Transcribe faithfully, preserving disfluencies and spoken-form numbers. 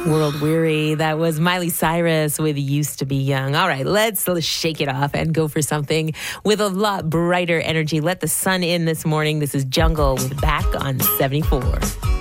World Weary. That was Miley Cyrus with Used to Be Young. All right, let's, let's shake it off and go for something with a lot brighter energy. Let the sun in this morning. This is Jungle with Back on seventy-four.